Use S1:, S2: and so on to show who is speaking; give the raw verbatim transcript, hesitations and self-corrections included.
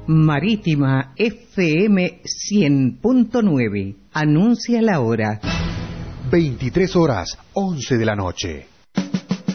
S1: Marítima F M cien punto nueve. Anuncia la hora.
S2: veintitrés horas, once de la noche.